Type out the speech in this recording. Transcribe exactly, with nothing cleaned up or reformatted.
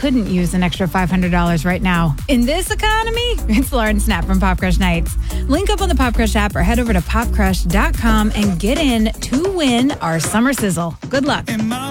couldn't use an extra five hundred dollars right now. In this economy, it's Lauren Snap from Pop Crush Nights. Link up on the Pop Crush app or head over to pop crush dot com and get in to win our summer sizzle. Good luck.